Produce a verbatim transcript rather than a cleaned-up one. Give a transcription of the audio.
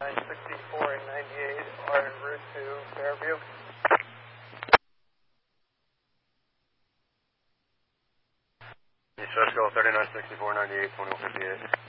nine sixty-four and ninety-eight are en route to Fairview. East Fishkill, thirty-nine sixty-four, ninety-eight, twenty-one fifty-eight.